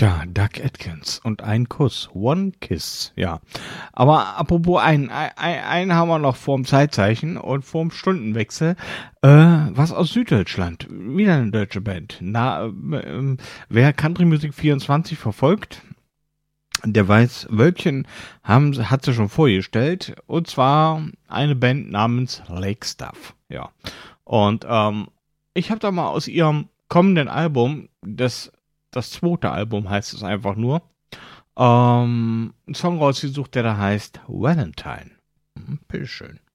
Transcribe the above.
Tja, Doug Atkins und ein Kuss. One Kiss, ja. Aber apropos einen haben wir noch vorm Zeitzeichen und vorm Stundenwechsel. Was aus Süddeutschland. Wieder eine deutsche Band. Wer Country Music 24 verfolgt, der weiß, Wölkchen hat sie schon vorgestellt. Und zwar eine Band namens Lake Stuff. Ja. Und ich habe da mal aus ihrem kommenden Album, das zweite Album heißt es einfach nur, einen Song rausgesucht, der da heißt Valentine. Bitteschön.